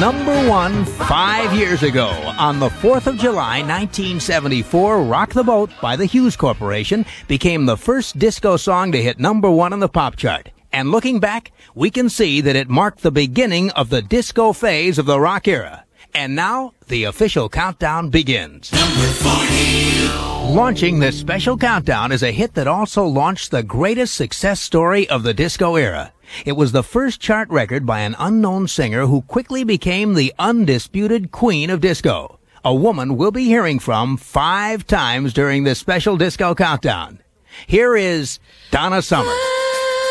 number one 5 years ago. On the 4th of July, 1974, Rock the Boat by the Hughes Corporation became the first disco song to hit number one on the pop chart. And looking back, we can see that it marked the beginning of the disco phase of the rock era. And now, the official countdown begins. Number 40. Launching this special countdown is a hit that also launched the greatest success story of the disco era. It was the first chart record by an unknown singer who quickly became the undisputed queen of disco. A woman we'll be hearing from 5 times during this special disco countdown. Here is Donna Summer.